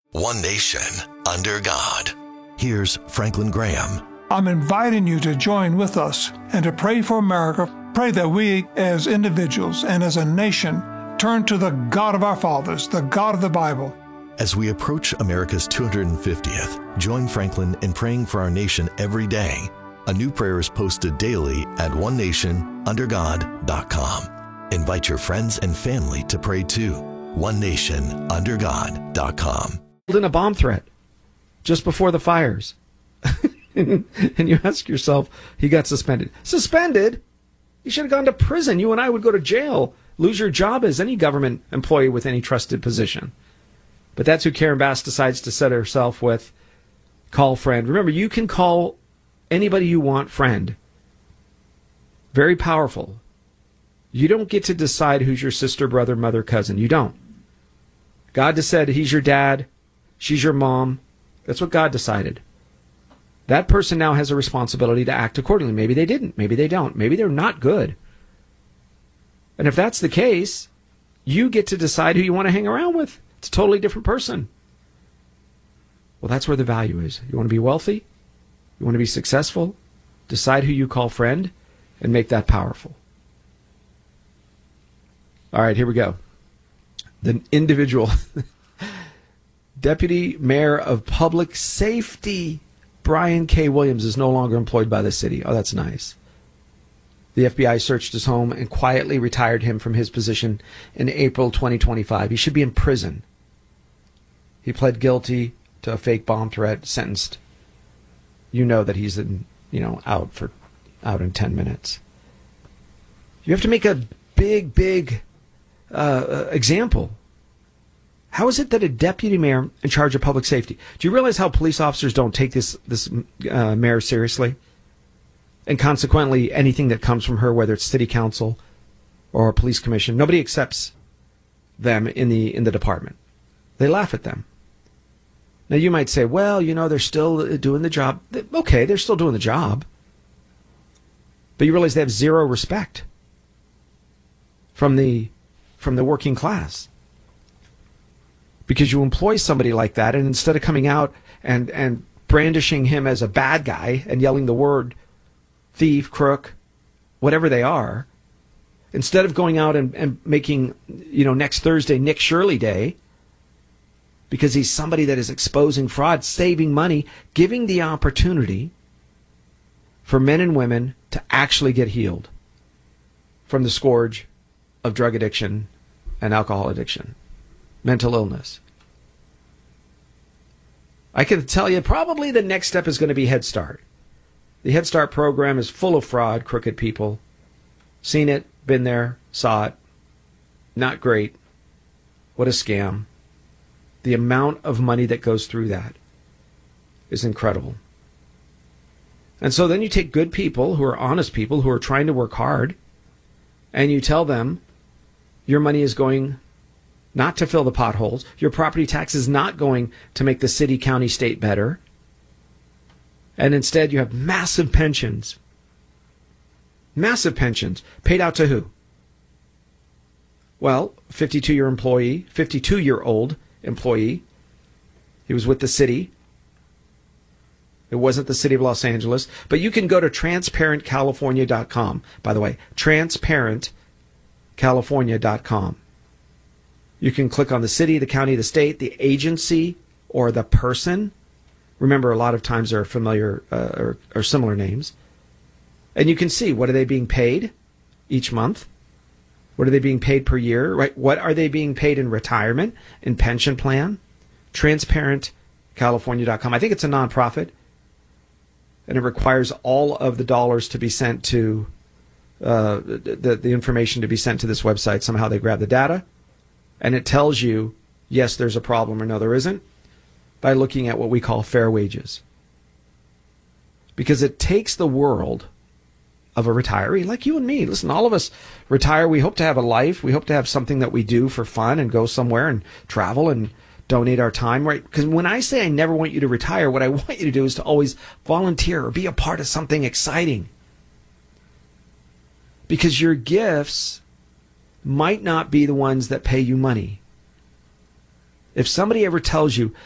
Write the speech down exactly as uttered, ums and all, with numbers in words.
One nation, under God. Here's Franklin Graham. I'm inviting you to join with us and to pray for America. Pray that we, as individuals and as a nation, turn to the God of our fathers, the God of the Bible. As we approach America's two hundred fiftieth, join Franklin in praying for our nation every day. A new prayer is posted daily at one nation under god dot com. Invite your friends and family to pray too. one nation under god dot com. In a bomb threat just before the fires. And you ask yourself, he got suspended. Suspended? He should have gone to prison. You and I would go to jail, lose your job as any government employee with any trusted position. But that's who Karen Bass decides to set herself with. Call friend. Remember, you can call anybody you want friend. Very powerful. You don't get to decide who's your sister, brother, mother, cousin. You don't. God just said he's your dad. She's your mom. That's what God decided. That person now has a responsibility to act accordingly. Maybe they didn't. Maybe they don't. Maybe they're not good. And if that's the case, you get to decide who you want to hang around with. It's a totally different person. Well, that's where the value is. You want to be wealthy? You want to be successful? Decide who you call friend and make that powerful. All right, here we go. The individual... Deputy Mayor of Public Safety, Brian K. Williams, is no longer employed by the city. Oh, that's nice. The F B I searched his home and quietly retired him from his position in April twenty twenty-five. He should be in prison. He pled guilty to a fake bomb threat, sentenced. You know that he's in, you know, out for out in ten minutes. You have to make a big, big uh, example. How is it that a deputy mayor in charge of public safety? Do you realize how police officers don't take this this uh, mayor seriously? And consequently, anything that comes from her, whether it's city council or a police commission, nobody accepts them in the in the department. They laugh at them. Now, you might say, well, you know, they're still doing the job. Okay, they're still doing the job. But you realize they have zero respect from the from the working class. Because you employ somebody like that, and instead of coming out and, and brandishing him as a bad guy and yelling the word thief, crook, whatever they are, instead of going out and, and making, you know, next Thursday Nick Shirley Day, because he's somebody that is exposing fraud, saving money, giving the opportunity for men and women to actually get healed from the scourge of drug addiction and alcohol addiction. Mental illness. I can tell you probably the next step is going to be Head Start. The Head Start program is full of fraud, crooked people. Seen it, been there, saw it. Not great. What a scam. The amount of money that goes through that is incredible. And so then you take good people who are honest people who are trying to work hard, and you tell them your money is going not to fill the potholes. Your property tax is not going to make the city, county, state better. And instead you have massive pensions. Massive pensions. Paid out to who? Well, fifty-two-year employee, fifty-two-year-old employee. He was with the city. It wasn't the city of Los Angeles. But you can go to transparent california dot com. By the way, transparent california dot com. You can click on the city, the county, the state, the agency, or the person. Remember, a lot of times there are familiar uh, or, or similar names. And you can see, what are they being paid each month? What are they being paid per year? Right? What are they being paid in retirement, in pension plan? transparent california dot com. I think it's a nonprofit. And it requires all of the dollars to be sent to, uh, the, the information to be sent to this website. Somehow they grab the data. And it tells you, yes, there's a problem or no, there isn't, by looking at what we call fair wages. Because it takes the world of a retiree like you and me. Listen, all of us retire. We hope to have a life. We hope to have something that we do for fun and go somewhere and travel and donate our time, right? Because when I say I never want you to retire, what I want you to do is to always volunteer or be a part of something exciting. Because your gifts might not be the ones that pay you money. If somebody ever tells you,